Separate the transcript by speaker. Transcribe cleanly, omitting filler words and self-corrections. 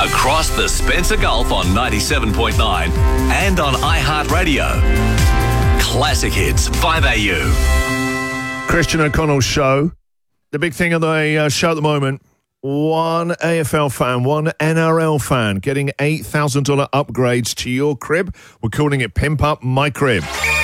Speaker 1: Across the Spencer Gulf on 97.9 and on iHeartRadio. Classic Hits 5AU.
Speaker 2: Christian O'Connell's show. The big thing on the show at the moment, one AFL fan, one NRL fan getting $8,000 upgrades to your crib. We're calling it Pimp Up My Crib.